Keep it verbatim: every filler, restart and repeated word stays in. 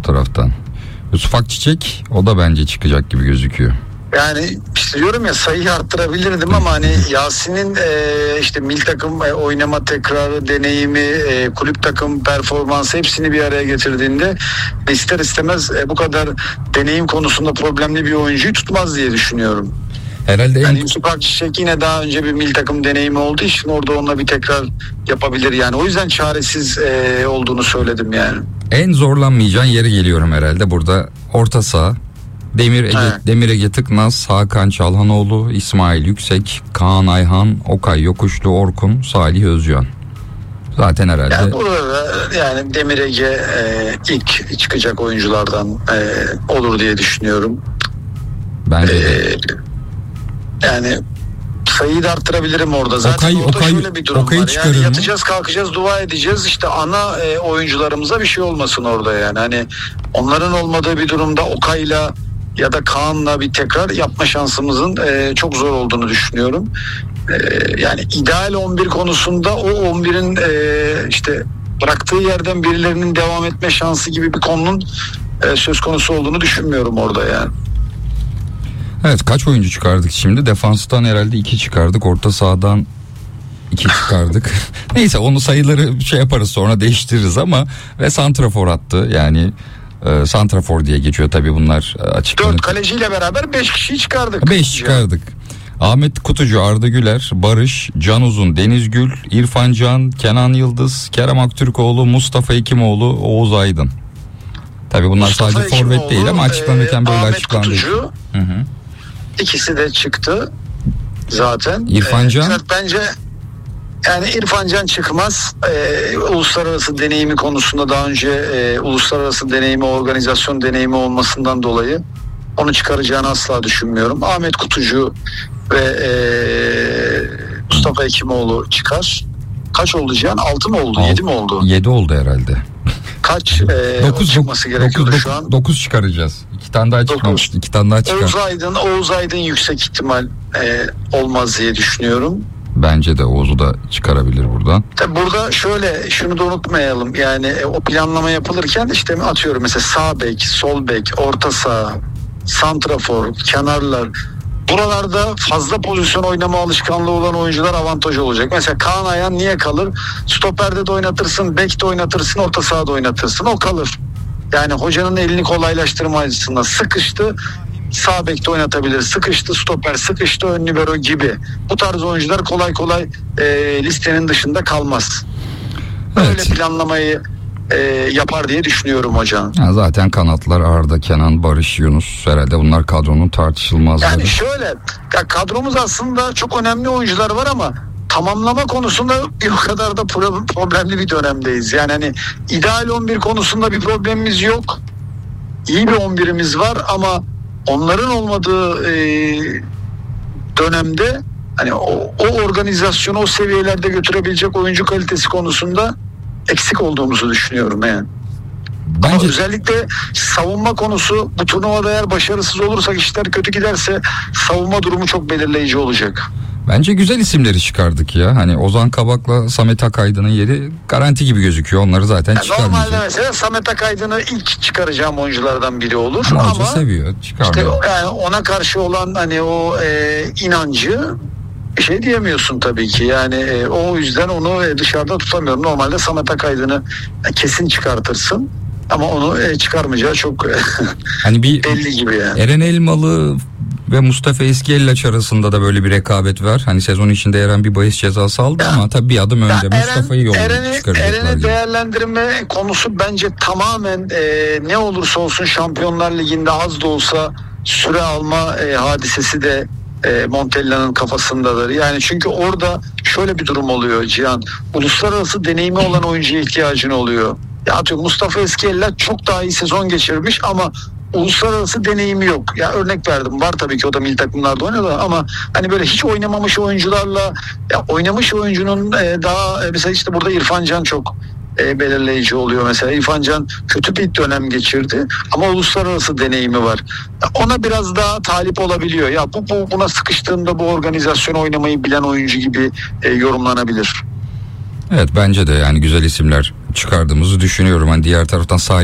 taraftan. Yusuf Akçiçek, o da bence çıkacak gibi gözüküyor. Yani işte diyorum ya, sayıyı arttırabilirdim ama hani Yasin'in e, işte milli takım e, oynama tekrarı, deneyimi, e, kulüp takım performansı hepsini bir araya getirdiğinde ister istemez e, bu kadar deneyim konusunda problemli bir oyuncuyu tutmaz diye düşünüyorum. Herhalde yani en... Yusuf Akçiçek yine daha önce bir milli takım deneyimi olduğu için orada onunla bir tekrar yapabilir yani. O yüzden çaresiz e, olduğunu söyledim yani. En zorlanmayacağın yere geliyorum herhalde burada. Orta saha. Demir Ege, Demir Ege Tıknaz, Hakan Çalhanoğlu, İsmail Yüksek, Kaan Ayhan, Okay Yokuşlu, Orkun, Salih Özcan. Zaten herhalde. Yani burada yani Demir Ege e, ilk çıkacak oyunculardan e, olur diye düşünüyorum. Bence de. E, yani sayıyı da arttırabilirim orada. Zaten Okay, orada Okay, şöyle bir durum Okay var. Yani mı? yatacağız, kalkacağız, dua edeceğiz. İşte ana e, oyuncularımıza bir şey olmasın orada yani. Hani onların olmadığı bir durumda Okay'la ya da Kaan'la bir tekrar yapma şansımızın e, çok zor olduğunu düşünüyorum. E, yani ideal on bir konusunda o on birin e, işte bıraktığı yerden birilerinin devam etme şansı gibi bir konunun e, söz konusu olduğunu düşünmüyorum orada yani. Evet, kaç oyuncu çıkardık şimdi? Defanstan herhalde iki çıkardık. Orta sahadan iki çıkardık. Neyse, onu sayıları şey yaparız, sonra değiştiririz ama ve santrafor attı yani. E, santrafor diye geçiyor tabii bunlar açıklanır. Dört kaleciyle beraber beş kişiyi çıkardık. Beş çıkardık. Ahmet Kutucu, Arda Güler, Barış, Can Uzun, Deniz Gül, İrfan Can, Kenan Yıldız, Kerem Aktürkoğlu, Mustafa Hekimoğlu, Oğuz Aydın. Tabii bunlar Mustafa sadece Hekimoğlu, forvet değil ama açıklanırken e, böyle Ahmet açıklandı. Kutucu, hı hı. İkisi de çıktı zaten. İrfan Can? Ee, bence yani İrfan Can çıkmaz. Ee, uluslararası deneyimi konusunda daha önce e, uluslararası deneyimi, organizasyon deneyimi olmasından dolayı onu çıkaracağını asla düşünmüyorum. Ahmet Kutucu ve e, Mustafa Hekimoğlu çıkar. Kaç oldu Cihan? altı mı oldu? yedi mi oldu? yedi oldu herhalde. Kaç e, dokuz çıkması gerekiyordu dokuz, şu an? dokuz çıkaracağız. İki tane daha çıkmamış. İki tane daha çıkar. Oğuz Aydın, Oğuz Aydın yüksek ihtimal e, olmaz diye düşünüyorum. Bence de Oğuz'u da çıkarabilir buradan. Tabii burada şöyle, şunu da unutmayalım. Yani e, o planlama yapılırken işte atıyorum mesela sağ bek, sol bek, orta saha, santrafor, kenarlar. Buralarda fazla pozisyon oynama alışkanlığı olan oyuncular avantaj olacak. Mesela Kaan Ayhan niye kalır? Stoperde de oynatırsın, bekte oynatırsın, orta sahada oynatırsın. O kalır. Yani hocanın elini kolaylaştırma açısından sıkıştı, sağ bekte oynatabilir. Sıkıştı, stoper sıkıştı, ön libero gibi. Bu tarz oyuncular kolay kolay e, listenin dışında kalmaz. Böyle Evet. planlamayı e, yapar diye düşünüyorum hocam. Ya zaten kanatlar Arda, Kenan, Barış, Yunus, herhalde bunlar kadronun tartışılmazları. Yani şöyle, ya kadromuz aslında çok önemli oyuncular var ama tamamlama konusunda bir o kadar da problemli bir dönemdeyiz. Yani hani ideal on bir konusunda bir problemimiz yok. İyi bir on birimiz var ama onların olmadığı e, dönemde hani o, o organizasyonu o seviyelerde götürebilecek oyuncu kalitesi konusunda eksik olduğumuzu düşünüyorum yani. Bence... Ama özellikle savunma konusu, bu turnuvada eğer başarısız olursak, işler kötü giderse savunma durumu çok belirleyici olacak. Bence güzel isimleri çıkardık ya. Hani Ozan Kabak'la Samet Akaydın'ın yeri garanti gibi gözüküyor. Onları zaten yani çıkarmayacak. Normalde mesela Samet Akaydın'ı ilk çıkaracağım oyunculardan biri olur. Ama, ama seviyor, işte yani ona karşı olan hani o e, inancı bir şey diyemiyorsun tabii ki. Yani e, o yüzden onu e, dışarıda tutamıyorum. Normalde Samet Akaydın'ı e, kesin çıkartırsın. Ama onu e, çıkarmayacağı çok hani bir belli gibi yani. Eren Elmalı ve Mustafa Eskiyeliç arasında da böyle bir rekabet var. Hani sezon içinde Eren bir bahis cezası aldı ya, ama tabii bir adım önde. Eren, Mustafa'yı yollayıp çıkaracaklar. Eren'i değerlendirme konusu bence tamamen e, ne olursa olsun Şampiyonlar Ligi'nde az da olsa süre alma e, hadisesi de e, Montella'nın kafasındadır. Yani çünkü orada şöyle bir durum oluyor Cihan. Uluslararası deneyimi olan oyuncuya ihtiyacın oluyor. Ya atıyorum Mustafa Eskiyeliç çok daha iyi sezon geçirmiş ama uluslararası deneyimi yok. Ya örnek verdim, var tabii ki, o da milli takımlarda oynadı ama hani böyle hiç oynamamış oyuncularla ya oynamış oyuncunun e, daha e, mesela işte burada İrfan Can çok e, belirleyici oluyor mesela. İrfan Can kötü bir dönem geçirdi ama uluslararası deneyimi var. Ya ona biraz daha talip olabiliyor. Ya bu, bu buna sıkıştığında bu organizasyonu oynamayı bilen oyuncu gibi e, yorumlanabilir. Evet, bence de yani güzel isimler çıkardığımızı düşünüyorum. Hani diğer taraftan sahip